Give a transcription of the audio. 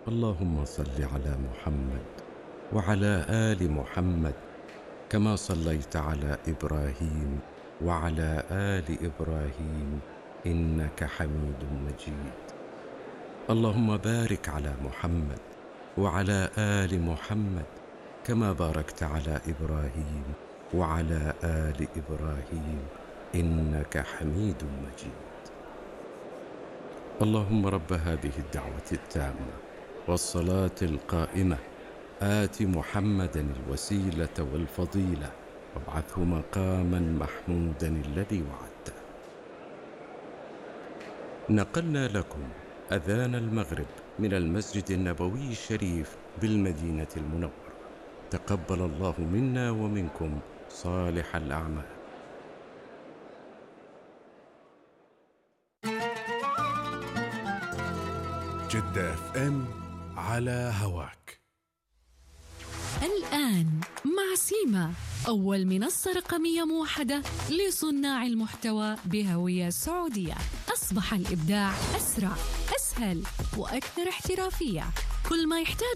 اللهم صل على محمد وعلى آل محمد كما صليت على إبراهيم وعلى آل إبراهيم إنك حميد مجيد. اللهم بارك على محمد وعلى آل محمد كما باركت على إبراهيم وعلى آل إبراهيم إنك حميد مجيد. اللهم رب هذه الدعوة التامة والصلاة القائمة آت محمدا الوسيلة والفضيلة وابعثه مقاما محمودا الذي وعدته. نقلنا لكم أذان المغرب من المسجد النبوي الشريف بالمدينة المنورة. تقبل الله منا ومنكم صالح الأعمال. جدة اف ام على هواك. الآن مع سيما، أول منصة رقمية موحدة لصناع المحتوى بهوية سعودية. أصبح الإبداع أسرع، أسهل وأكثر احترافية. كل ما يحتاج